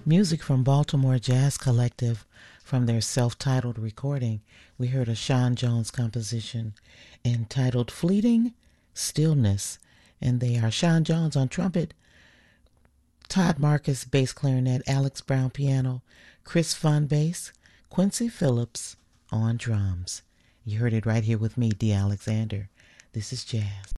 Music from Baltimore Jazz Collective from their self-titled recording. We heard a Sean Jones composition entitled Fleeting Stillness, and they are Sean Jones on trumpet, Todd Marcus bass clarinet, Alex Brown piano, Chris Fun bass, Quincy Phillips on drums. You heard it right here with me, Dee Alexander. This is Jazz.